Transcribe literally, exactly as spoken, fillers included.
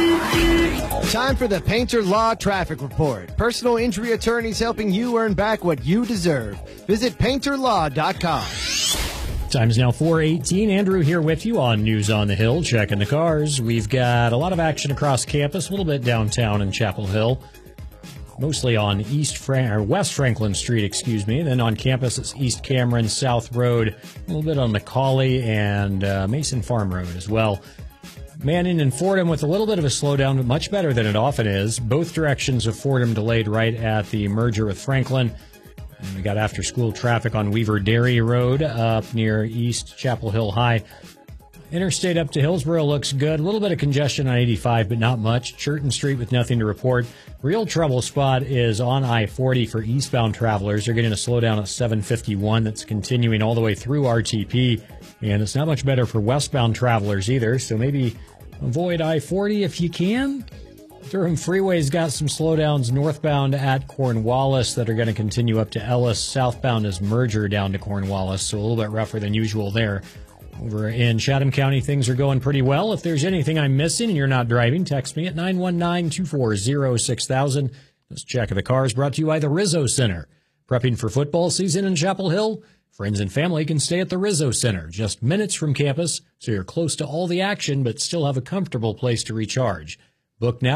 Time for the Painter Law Traffic Report. Personal injury attorneys helping you earn back what you deserve. Visit painter law dot com. Time's now four eighteen. Andrew here with you on News on the Hill, checking the cars. We've got a lot of action across campus, a little bit downtown in Chapel Hill. Mostly on East Fran- or West Franklin Street, excuse me. Then on campus, it's East Cameron, South Road, a little bit on McCauley and uh, Mason Farm Road as well. Manning and Fordham with a little bit of a slowdown, but much better than it often is. Both directions of Fordham delayed right at the merger with Franklin. And we got after-school traffic on Weaver Dairy Road up near East Chapel Hill High. Interstate up to Hillsborough looks good. A little bit of congestion on eighty-five, but not much. Churton Street with nothing to report. Real trouble spot is on I forty for eastbound travelers. They're getting a slowdown at seven fifty-one that's continuing all the way through R T P. And it's not much better for westbound travelers either, so maybe avoid I forty if you can. Durham Freeway's got some slowdowns northbound at Cornwallis that are going to continue up to Ellis. Southbound is Merger down to Cornwallis, so a little bit rougher than usual there. Over in Chatham County, things are going pretty well. If there's anything I'm missing and you're not driving, text me at nine one nine, two four zero, six thousand. This check of the cars brought to you by the Rizzo Center. Prepping for football season in Chapel Hill? Friends and family can stay at the Rizzo Center, just minutes from campus, so you're close to all the action but still have a comfortable place to recharge. Book now.